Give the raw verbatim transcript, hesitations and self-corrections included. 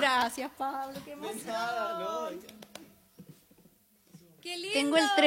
Gracias, Pablo, qué emoción. De nada, no. Qué lindo. Tengo el